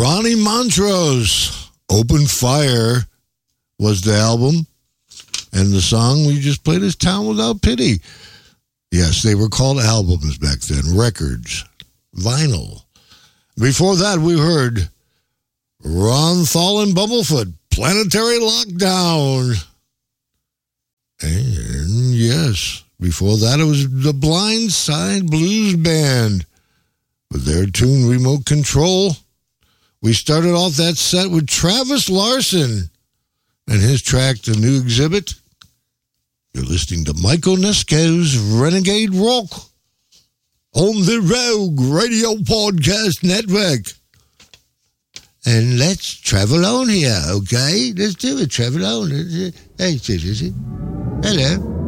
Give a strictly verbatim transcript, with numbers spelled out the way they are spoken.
Ronnie Montrose, Open Fire was the album. And the song we just played is Town Without Pity. Yes, they were called albums back then, records, vinyl. Before that, we heard Ron Thal and Bumblefoot, Planetary Lockdown. And yes, before that, it was the Blind Side Blues Band with their tune Remote Control. We started off that set with Travis Larson and his track, The New Exhibit. You're listening to Mike Onesko's Renegade Rock on the Rogue Radio Podcast Network. And let's travel on here, okay? Let's do it, travel on. Hey, Susie. Hello.